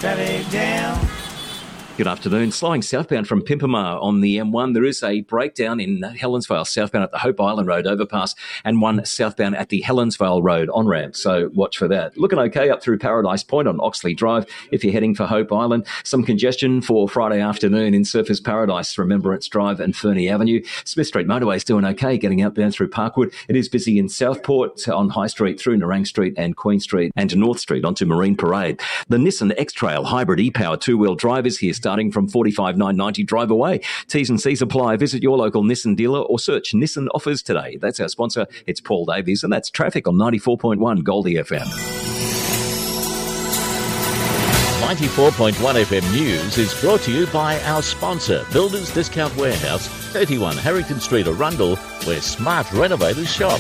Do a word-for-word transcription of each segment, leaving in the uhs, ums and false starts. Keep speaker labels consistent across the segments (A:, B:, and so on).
A: traffic jam.
B: Good afternoon. Slowing southbound from Pimpama on the M one. There is a breakdown in Helensvale, southbound at the Hope Island Road overpass, and one southbound at the Helensvale Road on-ramp. So watch for that. Looking okay up through Paradise Point on Oxley Drive if you're heading for Hope Island. Some congestion for Friday afternoon in Surfers Paradise, Remembrance Drive and Fernie Avenue. Smith Street Motorway is doing okay getting outbound through Parkwood. It is busy in Southport on High Street through Nerang Street and Queen Street and North Street onto Marine Parade. The Nissan X-Trail Hybrid e-Power two-wheel drive is here starting from forty-five thousand nine hundred ninety drive away. T's and C's apply. Visit your local Nissan dealer or search Nissan offers today. That's our sponsor. It's Paul Davies, and that's traffic on ninety-four point one Goldie F M.
C: ninety-four point one F M News is brought to you by our sponsor, Builders Discount Warehouse, thirty-one Harrington Street, Arundel, where smart renovators shop.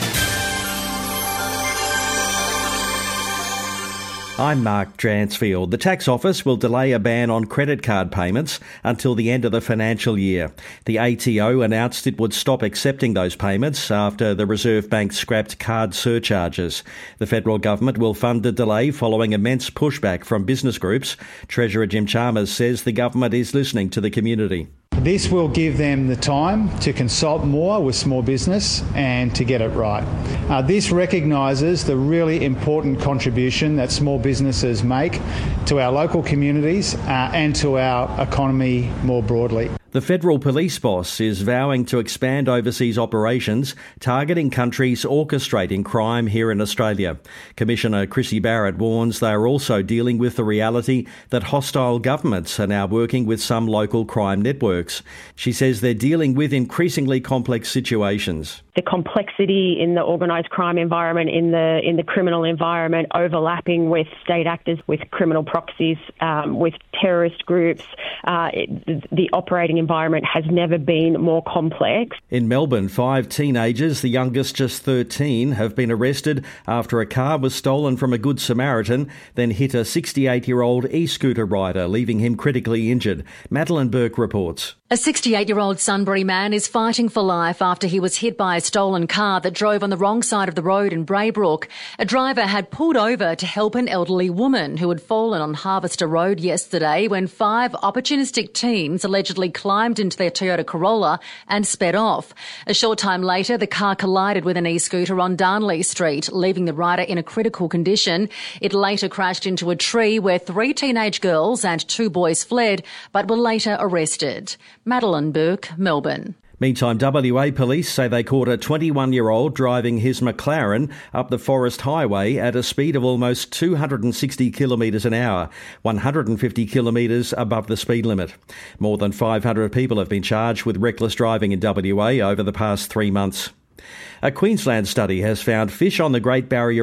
D: I'm Mark Dransfield. The tax office will delay a ban on credit card payments until the end of the financial year. The A T O announced it would stop accepting those payments after the Reserve Bank scrapped card surcharges. The federal government will fund the delay following immense pushback from business groups. Treasurer Jim Chalmers says the government is listening to the community.
E: This will give them the time to consult more with small business and to get it right. Uh, this recognises the really important contribution that small businesses make to our local communities uh, and to our economy more broadly.
D: The federal police boss is vowing to expand overseas operations targeting countries orchestrating crime here in Australia. Commissioner Chrissy Barrett warns they are also dealing with the reality that hostile governments are now working with some local crime networks. She says they're dealing with increasingly complex situations.
F: The complexity in the organised crime environment, in the in the criminal environment, overlapping with state actors, with criminal proxies, um, with terrorist groups, uh, it, the operating environment has never been more complex.
D: In Melbourne, five teenagers, the youngest just thirteen, have been arrested after a car was stolen from a Good Samaritan, then hit a sixty-eight-year-old e-scooter rider, leaving him critically injured. Madeline Burke reports.
G: A sixty-eight-year-old Sunbury man is fighting for life after he was hit by a stolen car that drove on the wrong side of the road in Braybrook. A driver had pulled over to help an elderly woman who had fallen on Harvester Road yesterday when five opportunistic teens allegedly climbed into their Toyota Corolla and sped off. A short time later, the car collided with an e-scooter on Darnley Street, leaving the rider in a critical condition. It later crashed into a tree where three teenage girls and two boys fled, but were later arrested. Madeline Burke, Melbourne.
D: Meantime, W A police say they caught a twenty-one-year-old driving his McLaren up the Forest Highway at a speed of almost two hundred sixty kilometres an hour, one hundred fifty kilometres above the speed limit. More than five hundred people have been charged with reckless driving in W A over the past three months. A Queensland study has found fish on the Great Barrier